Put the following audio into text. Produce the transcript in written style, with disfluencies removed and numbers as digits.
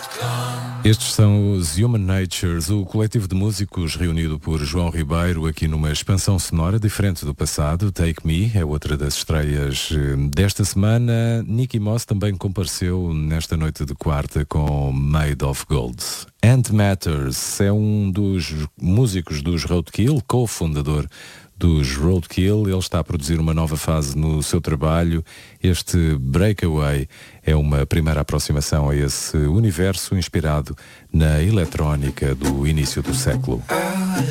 Estes são os Human Natures, o coletivo de músicos reunido por João Ribeiro aqui numa expansão sonora diferente do passado. Take Me é outra das estreias desta semana. Nicky Moss também compareceu nesta noite de quarta com Made of Gold. Ant Matters é um dos músicos dos Roadkill, cofundador dos Roadkill. Ele está a produzir uma nova fase no seu trabalho. Este Breakaway é uma primeira aproximação a esse universo inspirado na eletrónica do início do século.